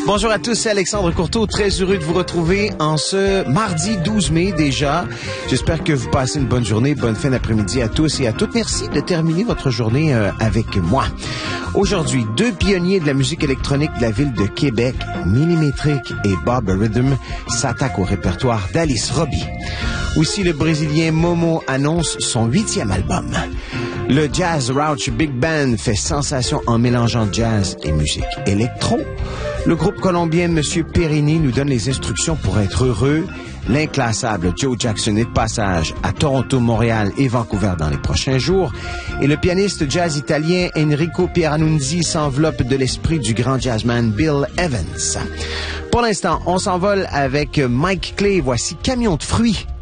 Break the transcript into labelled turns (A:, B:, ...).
A: Bonjour à tous, c'est Alexandre Courteau, très heureux de vous retrouver en ce mardi 12 mai déjà. J'espère que vous passez une bonne journée, bonne fin d'après-midi à tous et à toutes. Merci de terminer votre journée avec moi. Aujourd'hui, deux pionniers de la musique électronique de la ville de Québec, Minimetric et Bob Rhythm, s'attaquent au répertoire d'Alice Robbie. Aussi, le Brésilien Momo annonce son 8e album. Le Jazz Rouch Big Band fait sensation en mélangeant jazz et musique électro. Le groupe colombien Monsieur Perini nous donne les instructions pour être heureux. L'inclassable Joe Jackson est de passage à Toronto, Montréal et Vancouver dans les prochains jours. Et le pianiste jazz italien Enrico Pieranunzi s'enveloppe de l'esprit du grand jazzman Bill Evans. Pour l'instant, on s'envole avec Mike Clay. Voici Camion de fruits.